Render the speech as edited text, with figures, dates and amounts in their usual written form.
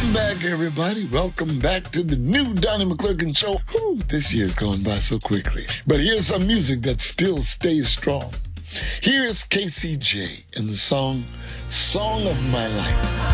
Welcome back, everybody. Welcome back to the new Donnie McClurkin Show. Whew, this year's gone by so quickly. But here's some music that still stays strong. Here's KCJ and the song of My Life.